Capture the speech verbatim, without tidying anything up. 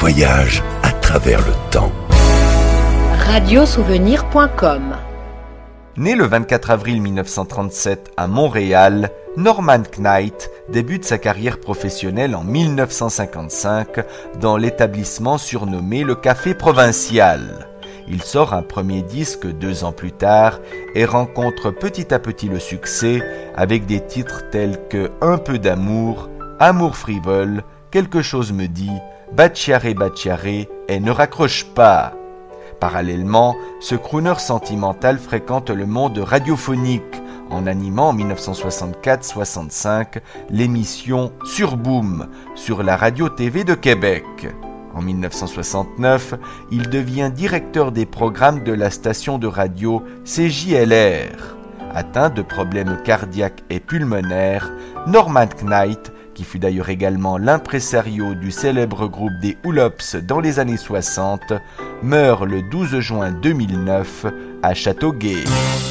voyage à travers le temps. radio souvenir point com. Né le vingt-quatre avril mille neuf cent trente-sept à Montréal, Norman Knight débute sa carrière professionnelle en mille neuf cent cinquante-cinq dans l'établissement surnommé le Café Provincial. Il sort un premier disque deux ans plus tard et rencontre petit à petit le succès avec des titres tels que Un peu d'amour, Amour frivole, Quelque chose me dit, Baciare Baciare et Ne raccroche pas. Parallèlement, ce crooner sentimental fréquente le monde radiophonique en animant en mille neuf cent soixante-quatre soixante-cinq l'émission Surboom sur la radio-T V de Québec. En mille neuf cent soixante-neuf, il devient directeur des programmes de la station de radio C J L R. Atteint de problèmes cardiaques et pulmonaires, Norman Knight, qui fut d'ailleurs également l'impresario du célèbre groupe des Hoolops dans les années soixante, meurt le douze juin deux mille neuf à Châteauguay.